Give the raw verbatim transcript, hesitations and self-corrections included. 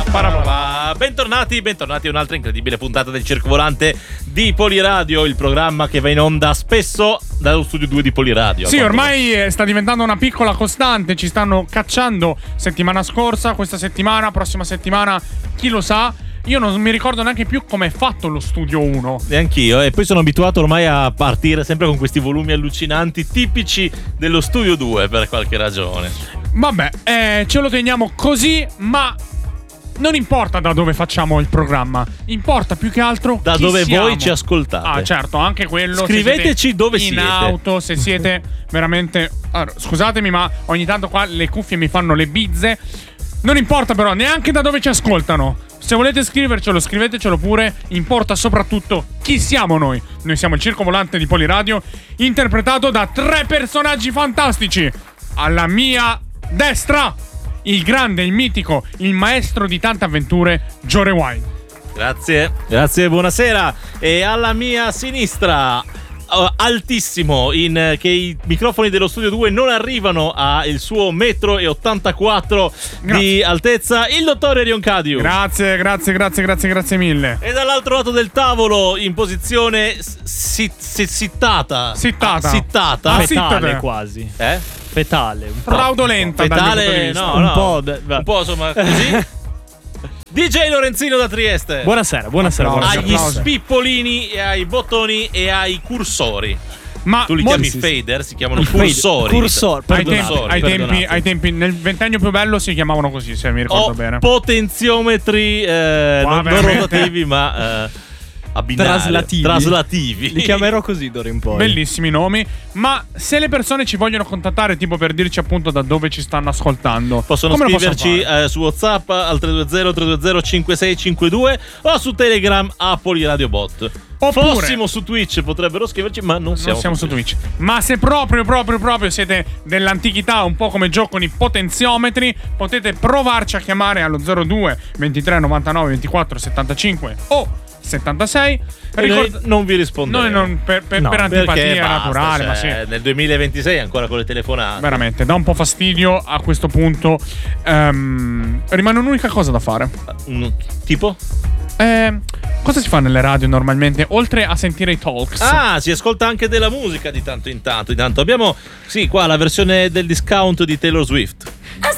Bentornati, bentornati a un'altra incredibile puntata del Circo Volante di Poliradio, il programma che va in onda spesso dallo studio due di Poliradio. Sì, ormai me. sta diventando una piccola costante, ci stanno cacciando settimana scorsa, questa settimana, prossima settimana, chi lo sa. Io non mi ricordo neanche più come è fatto lo studio uno. Neanch'io, e poi sono abituato ormai a partire sempre con questi volumi allucinanti tipici dello studio due per qualche ragione. Vabbè, eh, ce lo teniamo così, ma non importa da dove facciamo il programma, importa più che altro da chi dove siamo. Voi ci ascoltate. Ah, certo, anche quello. Scriveteci dove in siete. In auto, se siete veramente... Allora, scusatemi, ma ogni tanto qua le cuffie mi fanno le bizze. Non importa però neanche da dove ci ascoltano. Se volete scrivercelo, scrivetecelo pure. Importa soprattutto chi siamo noi. Noi siamo il Circo Volante di Poliradio, interpretato da tre personaggi fantastici. Alla mia destra, il grande, il mitico, il maestro di tante avventure, Joe Rewind. Grazie, grazie, buonasera. E alla mia sinistra, altissimo, in che i microfoni dello studio due non arrivano al suo metro e ottantaquattro di altezza, il dottore Rion Cadiu. Grazie, grazie, grazie, grazie, grazie mille. E dall'altro lato del tavolo, in posizione sit, sit, sittata sittata ah, sittata ah, fetale quasi eh? fetale un po'. fraudolenta fetale no, un no, po' de- un po' insomma così. D J Lorenzino da Trieste. Buonasera, buonasera, buonasera. Agli spippolini e ai bottoni e ai cursori. Ma tu li mo- chiami sì, fader, si chiamano il cursori. Cursor, ai, tempi, ai, tempi, ai tempi nel ventennio più bello si chiamavano così, se mi ricordo o bene. Potenziometri eh, Wow, non, non rotativi, ma eh, abbinari, traslativi. traslativi. Li chiamerò così d'ora in poi. Bellissimi nomi. Ma se le persone ci vogliono contattare, tipo per dirci appunto da dove ci stanno ascoltando, possono come scriverci possono eh, su WhatsApp al tre due zero tre due zero cinque sei cinque due o su Telegram a Poliradio Bot. Oppure, fossimo su Twitch potrebbero scriverci, ma non siamo, non siamo su Twitch. Ma se proprio, proprio, proprio siete dell'antichità, un po' come gioco con i potenziometri, potete provarci a chiamare allo zero due ventitré novantanove ventiquattro settantacinque o settantasei. Ricord- non vi risponderemo. Noi non, per, per, No, per antipatia basta, naturale, cioè, ma sì. Nel duemilaventisei ancora con le telefonate. Veramente, dà un po' fastidio a questo punto. Um, rimane un'unica cosa da fare. Mm, tipo? Eh, cosa si fa nelle radio normalmente, oltre a sentire i talks? Ah, si ascolta anche della musica di tanto in tanto. Di tanto. Abbiamo, sì, qua la versione del discount di Taylor Swift.